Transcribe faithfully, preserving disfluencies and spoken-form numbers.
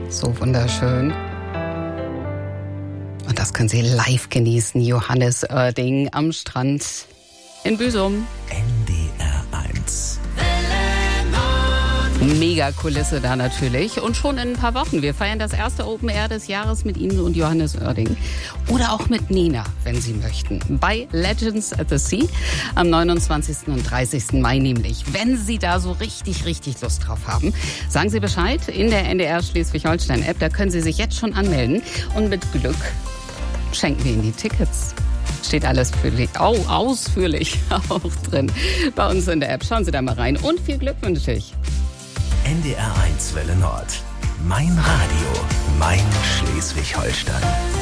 So wunderschön. Und das können Sie live genießen. Johannes Oerding am Strand in Büsum. N D R eins. Mega Kulisse da natürlich. Und schon in ein paar Wochen. Wir feiern das erste Open Air des Jahres mit Ihnen und Johannes Oerding. Oder auch mit Nena, wenn Sie möchten. Bei Legends at the Sea am neunundzwanzigsten und dreißigsten Mai nämlich. Wenn Sie da so richtig, richtig Lust drauf haben, sagen Sie Bescheid in der N D R Schleswig-Holstein-App. Da können Sie sich jetzt schon anmelden. Und mit Glück schenken wir Ihnen die Tickets. Steht alles für, oh, ausführlich auch drin bei uns in der App. Schauen Sie da mal rein. Und viel Glück wünsche ich. N D R eins Welle Nord. Mein Radio, mein Schleswig-Holstein.